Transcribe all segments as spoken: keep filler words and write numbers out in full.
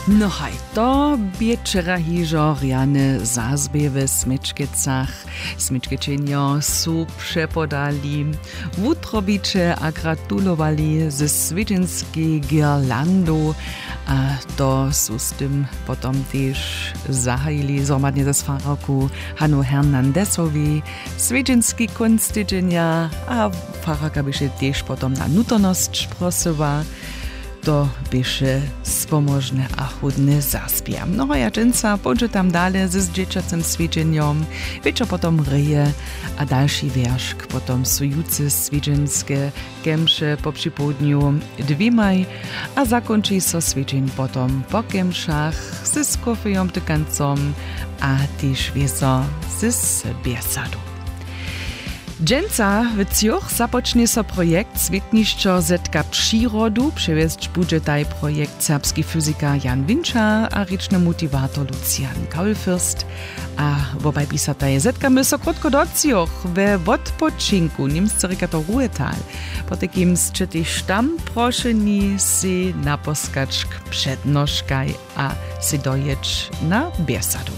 No haj, to bie wczera hižo riane zazbie w Smyczkicach. Smyczkicinjo su przepodali, wutrobicze a gratulowali ze swidzynskiej girlandu, a to su z tym potom też zahajili zomadnie ze sfaraku Hanu Hernandezowi, swidzynski kunstydzienia, a faraka byše też potom na nutoność prosowa. To byše spomožne a chudne zaspia. Mnoho jačenca pođe tam dalje z dječacim sviđenjom, večer potom reje a další veršk potom su juce sviđenske kemše po připodnju dvimaj a zakončí so sviđenj potom po kemšach s kofejom tykancom a tyž vieso z biesadu. Dżęca w Cjoch zapocznie so projekt Swětnišćo zetka přirodu, převěsť budže taj projekt serbski fyzika Jan Winčar a ričny motivator Lucian Kaulfürst. A wobei pisa taj zetkamy so krótko do Cjoch we odpoczynku, niemsce reka to Ruhetal. Po takim zczytej sztam proszeni si naposkacz k przednożkaj a si dojecz na biesadu.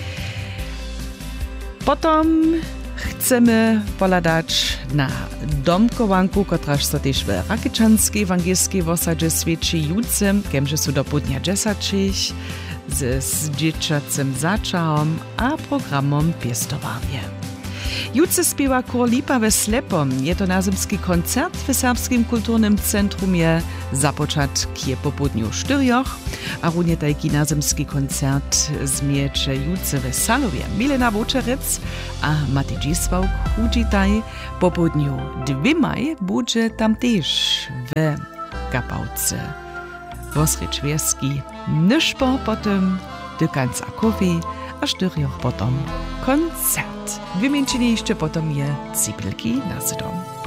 Potom chcemy poladać na domkowanku, kotraż so też w Rakičanskiej ewangelskiej wosadzie świeci jucem, kemże su do południa dziesięć z dzieciacym zaczałom a programom piestowanie. Juce śpiewa chór Lipa we Slepom. Je to nazymski koncert w Serbskim Kulturnym Centrum je započat kje po południu štyrjoch, a runie tajki nazymski koncert zmiecze juce we Salowie. Milena Wočerec a Mati Dzisław hudzitaj po południu dwimaj budże tam też w Kapałce. Wosrycz wieski, nyszpo potem do końca kofi, a štyrjoch potom koncert. Wymięczyli jeszcze potom je cipelki na zdom.